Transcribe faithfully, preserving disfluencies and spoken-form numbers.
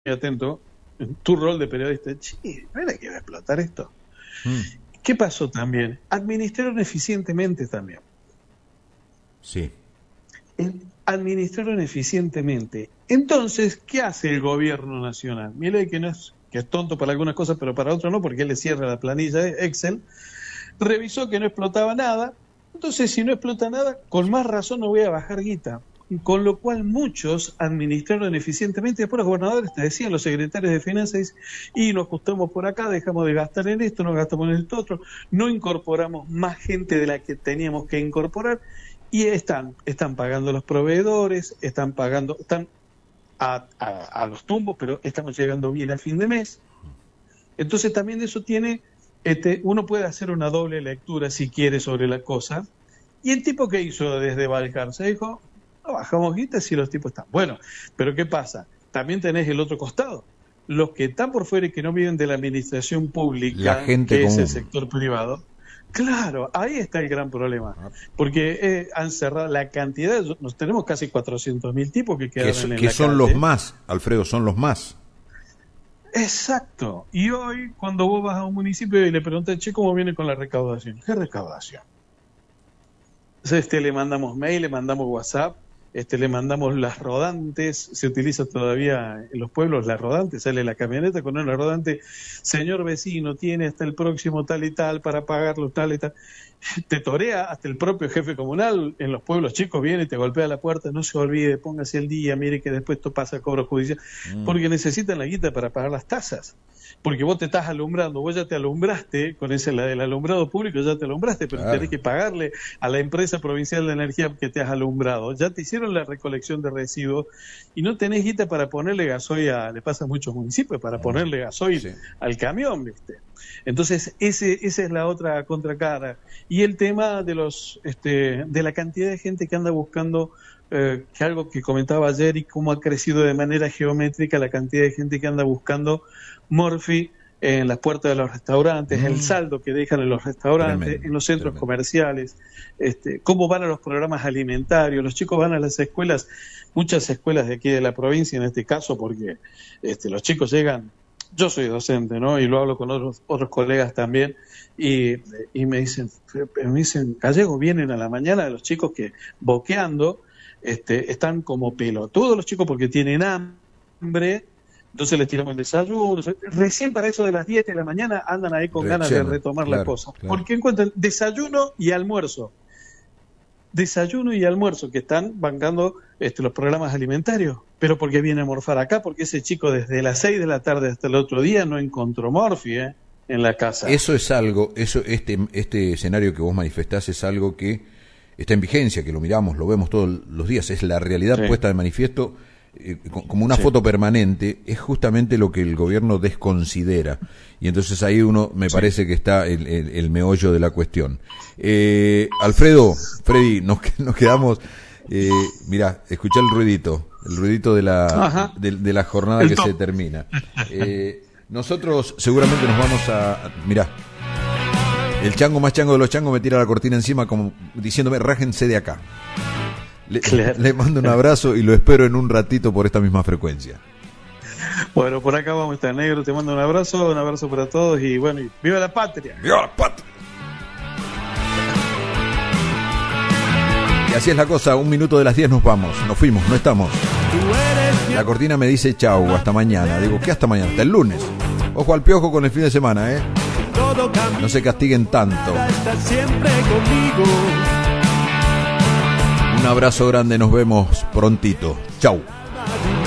atento en tu rol de periodista. Che, ¿no era que iba a explotar esto? Mm. ¿Qué pasó también? Administraron eficientemente también. Sí. Administraron eficientemente. Entonces, ¿qué hace el gobierno nacional? Mire que no es, que es tonto para algunas cosas, pero para otras no, porque él le cierra la planilla de Excel. Revisó que no explotaba nada. Entonces, si no explota nada, con más razón no voy a bajar guita. Con lo cual muchos administraron eficientemente. Después los gobernadores te decían, los secretarios de finanzas, y nos ajustamos por acá, dejamos de gastar en esto, nos gastamos en esto otro, no incorporamos más gente de la que teníamos que incorporar, y están, están pagando los proveedores, están pagando, están a, a, a los tumbos, pero estamos llegando bien a fin de mes. Entonces también de eso tiene, este, uno puede hacer una doble lectura si quiere sobre la cosa. Y el tipo que hizo desde Balcar se dijo, no bajamos guita si los tipos están. Bueno, pero ¿qué pasa? También tenés el otro costado. Los que están por fuera y que no viven de la administración pública, la gente que común. Es el sector privado. Claro, ahí está el gran problema. Porque eh, han cerrado la cantidad, nos tenemos casi cuatrocientos mil tipos que quedaron que, en que la son calle. Los más, Alfredo, son los más. Exacto. Y hoy, cuando vos vas a un municipio y le preguntas, che, ¿cómo viene con la recaudación? ¿Qué recaudación? Entonces, este, le mandamos mail, le mandamos WhatsApp, este, le mandamos las rodantes, se utiliza todavía en los pueblos las rodantes, sale la camioneta con una rodante, señor vecino, tiene hasta el próximo tal y tal para pagarlo tal y tal. Te torea hasta el propio jefe comunal, en los pueblos chicos viene y te golpea la puerta, no se olvide, póngase el día, mire que después esto pasa a cobro judicial, mm. porque necesitan la guita para pagar las tasas. Porque vos te estás alumbrando, vos ya te alumbraste, con ese la del alumbrado público ya te alumbraste, pero claro, tenés que pagarle a la empresa provincial de energía que te has alumbrado. Ya te hicieron la recolección de residuos y no tenés guita para ponerle gasoil a, le pasa a muchos municipios, para ponerle gasoil sí. al camión, ¿viste? Entonces, ese, esa es la otra contracara. Y el tema de los, este, de la cantidad de gente que anda buscando, eh, que algo que comentaba ayer y cómo ha crecido de manera geométrica la cantidad de gente que anda buscando Morphy en las puertas de los restaurantes, mm. el saldo que dejan en los restaurantes, tremendo, en los centros tremendo. comerciales, este, cómo van a los programas alimentarios, los chicos van a las escuelas, muchas escuelas de aquí de la provincia en este caso, porque este, los chicos llegan, yo soy docente, ¿no? Y lo hablo con otros otros colegas también, y, y me dicen, me dicen, Gallego, vienen a la mañana los chicos que boqueando, este, están como pelotudos los chicos porque tienen hambre. Entonces les tiramos el desayuno. Recién para eso de las diez de la mañana andan ahí con Rechena, ganas de retomar claro, la cosa. Claro. Porque encuentran desayuno y almuerzo. Desayuno y almuerzo que están bancando este, los programas alimentarios. Pero porque viene a morfar acá, porque ese chico desde las seis de la tarde hasta el otro día no encontró Morphy ¿eh? en la casa. Eso es algo, eso este, este escenario que vos manifestás es algo que está en vigencia, que lo miramos, lo vemos todos los días. Es la realidad sí. puesta de manifiesto. Eh, como una sí. foto permanente, es justamente lo que el gobierno desconsidera, y entonces ahí uno me sí. parece que está el, el, el meollo de la cuestión. eh, Alfredo, Freddy, nos, nos quedamos eh, mirá, escuchá el ruidito el ruidito de la de, de la jornada el que top. se termina. eh, nosotros seguramente nos vamos a mirá, el chango más chango de los changos me tira la cortina encima como diciéndome, rájense de acá. Le, claro. le mando un abrazo y lo espero en un ratito por esta misma frecuencia. Bueno, por acá vamos a estar, negro. Te mando un abrazo, un abrazo para todos y bueno, y ¡viva la patria! ¡Viva la patria! Y así es la cosa, un minuto de las diez nos vamos, nos fuimos, no estamos. La cortina me dice chau, hasta mañana. Digo, ¿qué hasta mañana? Hasta el lunes. Ojo al piojo con el fin de semana, ¿eh? No se castiguen tanto. Un abrazo grande, nos vemos prontito. Chau.